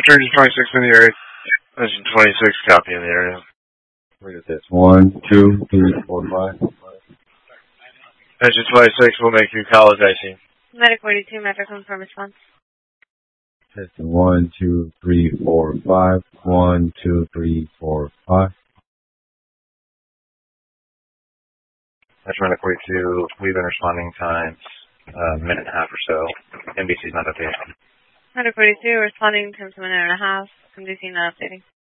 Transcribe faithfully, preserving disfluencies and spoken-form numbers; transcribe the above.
Metro Engine twenty-six in the area. Engine twenty-six, copy in the area. Where is this? One, two, three, four, five. Engine twenty-six will make you call as I C. Medic forty-two, Metro confirm response. Testing one, two, three, four, five. One, two, three, four, five. Metro Medic forty-two, we've been responding times a minute and a half or so. M D C's not updated. Medic forty-two, responding times a minute and a half. M D C not updating.